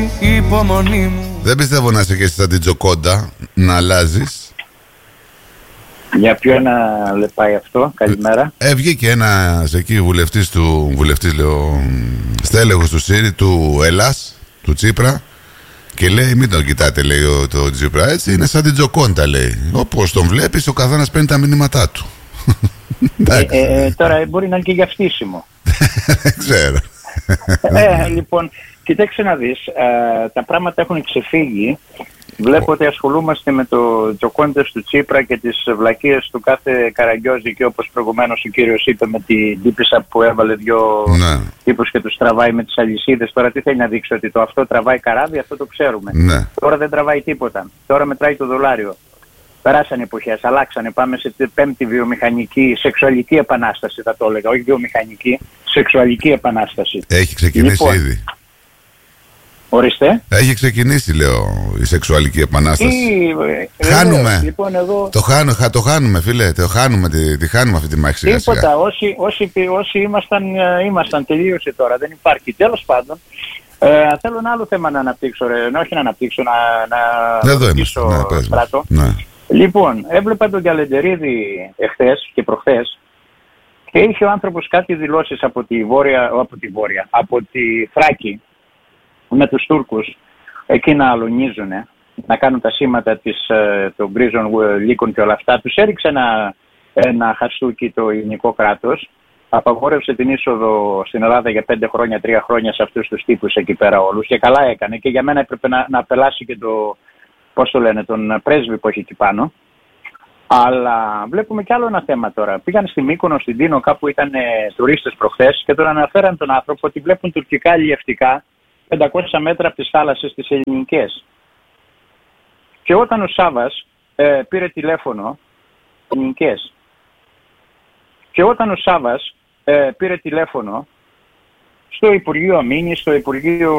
η υπομονή μου. Δεν πιστεύω να είσαι και εσύ σαν την Τζοκόντα, να αλλάζεις. Για ποιον να πάει αυτό, καλημέρα. Βγήκε ένας εκεί βουλευτής λέω, στέλεχος του ΣΥΡΙ, του Ελλάς, του Τσίπρα, και λέει μην τον κοιτάτε, λέει το Τσίπρα, έτσι είναι σαν την Τζοκόντα, λέει. Όπως τον βλέπεις ο καθένας παίρνει τα μηνύματά του. Τώρα μπορεί να είναι και για φτύσιμο. Δεν ξέρω. Λοιπόν, κοιτάξτε να δεις, τα πράγματα έχουν ξεφύγει. Βλέπω ότι ασχολούμαστε με το Τζοκόντες του Τσίπρα και τις βλακίες του κάθε Καραγκιόζη, και όπως προηγουμένως ο κύριος είπε με την τύπισσα που έβαλε δύο τύπους και τους τραβάει με τις αλυσίδες. Τώρα τι θέλει να δείξει, ότι το αυτό τραβάει καράβι, αυτό το ξέρουμε. Ναι. Τώρα δεν τραβάει τίποτα. Τώρα μετράει το δολάριο. Περάσανε εποχές, αλλάξανε. Πάμε σε πέμπτη βιομηχανική, σεξουαλική επανάσταση θα το έλεγα, όχι βιομηχανική, σεξουαλική επανάσταση. Έχει ξεκινήσει λοιπόν, ήδη. Ορίστε. Έχει ξεκινήσει, λέω, η σεξουαλική επανάσταση. Χάνουμε. Λοιπόν, εδώ... Το χάνουμε, φίλε. Τη χάνουμε αυτή τη μάχη. Τίποτα. Όσοι ήμασταν, τελείωσε τώρα. Δεν υπάρχει. Τέλος πάντων, θέλω ένα άλλο θέμα να αναπτύξω. Όχι να αναπτύξω, να ρωτήσω Στράτο. Ναι. Λοιπόν, έβλεπα τον Καλεντερίδη εχθές και προχθές και είχε ο άνθρωπος κάτι δηλώσεις από τη Θράκη με τους Τούρκους εκεί να αλωνίζουνε, να κάνουν τα σήματα των γκρίζων λύκων και όλα αυτά. Τους έριξε ένα χαστούκι το ελληνικό κράτος, απαγόρευσε την είσοδο στην Ελλάδα για 5 χρόνια, 3 χρόνια σε αυτούς τους τύπους εκεί πέρα όλους, και καλά έκανε, και για μένα έπρεπε να απελάσει και τον πρέσβη που έχει εκεί πάνω. Αλλά βλέπουμε κι άλλο ένα θέμα τώρα. Πήγαν στη Μύκονο, στην Τίνο, κάπου ήταν τουρίστες προχθές, και τον αναφέραν τον άνθρωπο ότι βλέπουν τουρκικά αλλιευτικά 500 μέτρα από τις θάλασσες τις ελληνικές. Και όταν ο Σάβας πήρε τηλέφωνο, ελληνικές. Και όταν ο Σάβας πήρε τηλέφωνο στο Υπουργείο Αμήνης, στο Υπουργείο